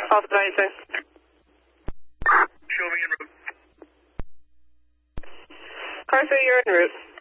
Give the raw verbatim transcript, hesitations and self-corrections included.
Alpha ninety-six. Show me en route. Car three, you're en route.